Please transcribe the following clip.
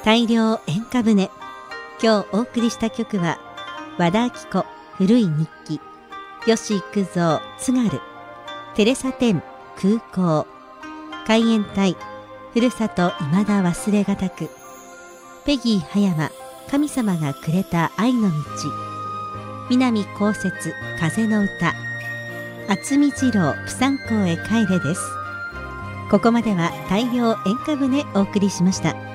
大量演歌船。今日お送りした曲は和田アキ子古い日記、吉幾三津軽、テレサテン空港、海援隊ふるさと未だ忘れがたく、ペギー葉山神様がくれた愛の道、南こうせつ風の歌、渥美二郎プサン港へ帰れです。ここまでは大量演歌船お送りしました。